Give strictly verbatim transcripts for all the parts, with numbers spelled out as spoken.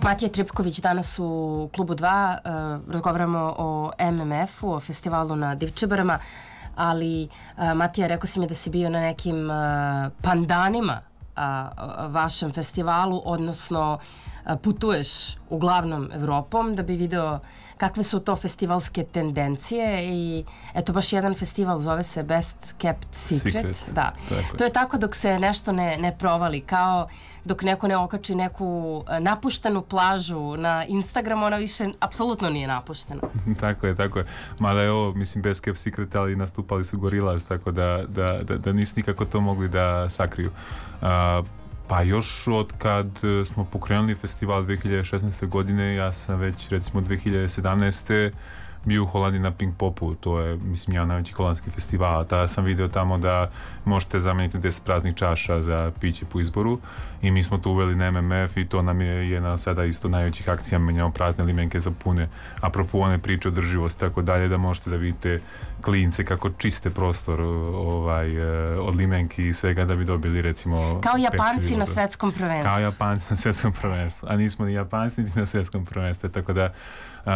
Matija Tripković danas u Klubu dva. Uh, razgovaramo o M M F-u, o festivalu na Divčabarama, ali uh, Matija, rekao si mi da si bio na nekim uh, pandanima uh, vašem festivalu, odnosno uh, putuješ uglavnom Evropom da bi video kakve su to festivalske tendencije i eto baš jedan festival zove se Best Kept Secret. Secret. Da. To je tako dok se nešto ne, ne provali, kao dok neko ne okači neku napuštenu plažu na Instagramu, ona više apsolutno nije napuštena. Tako je, tako je. Mada je ovo, mislim, Best Kept Secret, ali nastupali su Gorillaz, tako da, da, da, da nisu nikako to mogli da sakriju. Uh, Pa još od kad smo pokrenuli festival dve hiljade šesnaeste. godine, ja sam već recimo dve hiljade sedamnaeste. bio u Holandiji na Pink Popu, to je, mislim, jedan najveći holandski festival. Tada sam video tamo da možete zameniti deset praznih čaša za piće po izboru i mi smo to uveli na M M F i to nam je jedna sada isto najvećih akcija, menjamo prazne limenke za pune, apropo one priče o drživosti, tako dalje, da možete da vidite klince kako čiste prostor ovaj, od limenki i svega da bi dobili, recimo, kao Japanci na svetskom prvenstvu. Kao Japanci na svetskom prvenstvu, a nismo ni Japanci niti na svetskom prvenstvu, tako da Uh,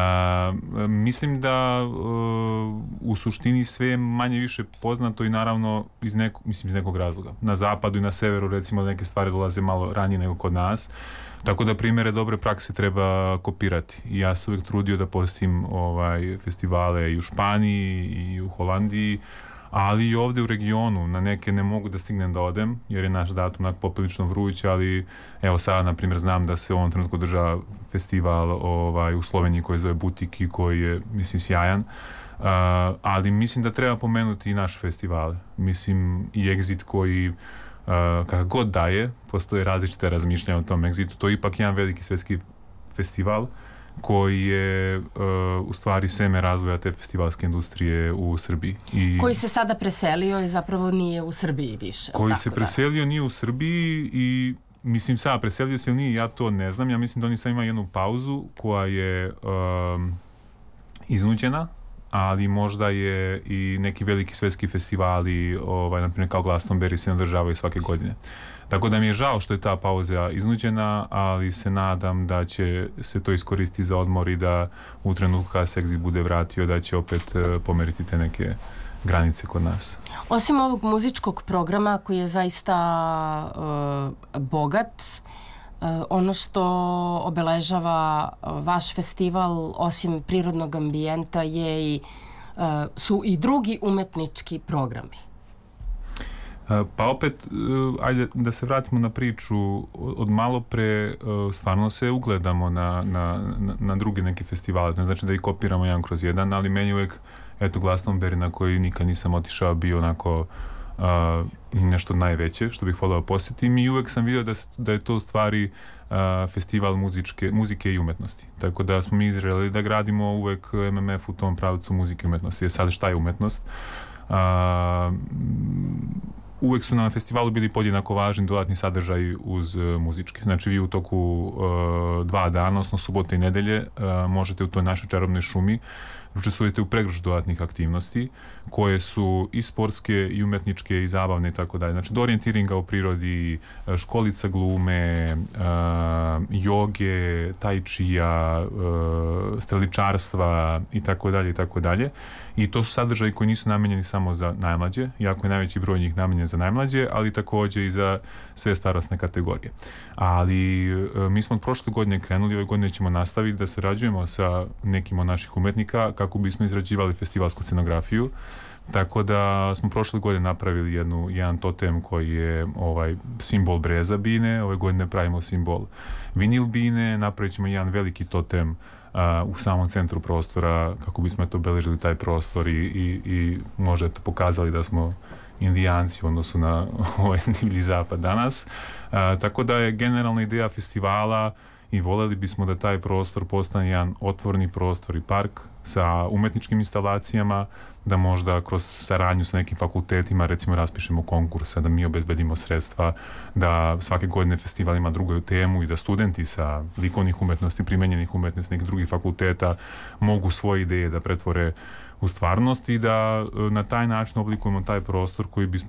mislim da uh, u suštini sve je manje više poznato i naravno iz nekog, mislim, iz nekog razloga. Na zapadu i na severu, recimo, neke stvari dolaze malo ranije nego kod nas, tako da primjere dobre prakse treba kopirati. I ja sam uvijek trudio da postim ovaj, festivale i u Španiji i u Holandiji, ali i ovde u regionu. Na neke ne mogu da stignem da odem, jer je naš datum onak poprilično vruć, ali evo sada, na primjer, znam da se u ovom trenutku održava festival ovaj, u Sloveniji koji zove Butik i koji je, mislim, sjajan. Uh, ali mislim da treba pomenuti i naše festivale. Mislim, i Exit koji uh, kako god daje, postoje različite razmišljanja o tom Exitu. To je ipak jedan veliki svetski festival koji je uh, u stvari seme razvoja te festivalske industrije u Srbiji. I koji se sada preselio i zapravo nije u Srbiji više. Koji tako se da. preselio nije u Srbiji i mislim sada preselio se ili nije, ja to ne znam. Ja mislim da oni sad imaju jednu pauzu koja je um, iznuđena, ali možda je i neki veliki svetski festivali, ovaj, naprimjer kao Glastonbury, se održavaju svake godine. Tako da mi je žao što je ta pauza iznuđena, ali se nadam da će se to iskoristiti za odmor i da u trenutku kada se Exit bude vratio, da će opet uh, pomeriti te neke granice kod nas. Osim ovog muzičkog programa koji je zaista uh, bogat, uh, ono što obeležava uh, vaš festival, osim prirodnog ambijenta, je i, uh, su i drugi umetnički programi. Pa opet, ajde da se vratimo na priču od malo pre, stvarno se ugledamo na, na, na druge neke festivale, ne znači da ih kopiramo jedan kroz jedan, ali meni uvek, eto, Glastonbury na koji nikad nisam otišao, bio onako uh, nešto najveće što bih voleo posjetim i uvek sam vidio da, da je to u stvari uh, festival muzičke, muzike i umetnosti. Tako da smo mi izreli da gradimo uvek M M F u tom pravcu muzike i umetnosti. Jer sad šta je umetnost? Uh, uvek su na festivalu bili podjednako važni dodatni sadržaj uz uh, muzičke. Znači vi u toku uh, dva dana, odnosno subote i nedelje, uh, možete u toj našoj čarobnoj šumi učestvujete u pregršt dodatnih aktivnosti koje su i sportske i umetničke i zabavne i tako dalje. Znači do orijentiringa u prirodi, školica glume, uh, joge, tai čija, uh, streličarstva i tako dalje i tako dalje. I to su sadržaji koji nisu namenjeni samo za najmlađe, iako je najveći broj njih namenjen za najmlađe, ali takođe i za sve starosne kategorije. Ali uh, mi smo od prošle godine krenuli, ove godine ćemo nastaviti da sarađujemo sa nekim od naših umetnika kako bismo izrađivali festivalsku scenografiju. Tako da smo prošle godine napravili jednu, jedan totem koji je ovaj, simbol breza bine, ove godine pravimo simbol vinil bine, napravit ćemo jedan veliki totem uh, u samom centru prostora kako bismo eto obeležili taj prostor i, i, i možda eto pokazali da smo indijanci u odnosu na ovaj divlji zapad danas. Uh, tako da je generalna ideja festivala i voljeli bismo da taj prostor postane jedan otvorni prostor i park sa umetničkim instalacijama, da možda kroz saradnju sa nekim fakultetima recimo raspišemo konkursa, da mi obezbedimo sredstva, da svake godine festival ima drugu temu i da studenti sa likovnih umetnosti, primenjenih umetnosti nekih drugih fakulteta mogu svoje ideje da pretvore u stvarnost i da na taj način oblikujemo taj prostor koji bismo